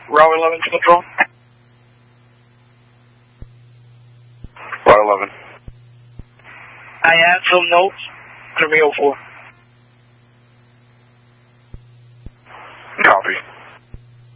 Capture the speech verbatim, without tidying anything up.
Row eleven to control. Row eleven. I add some notes to Rio four. Copy.